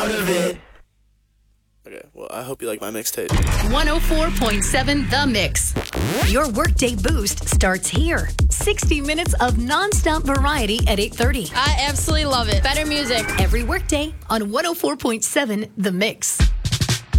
part of it. Okay, well, I hope you like my mixtape. 104.7 The Mix. Your workday boost starts here. 60 minutes of nonstop variety at 8:30. I absolutely love it. Better music. Every workday on 104.7 The Mix.